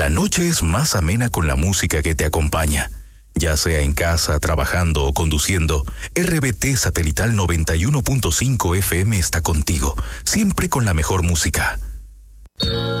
La noche es más amena con la música que te acompaña. Ya sea en casa, trabajando o conduciendo, RBT Satelital 91.5 FM está contigo, siempre con la mejor música.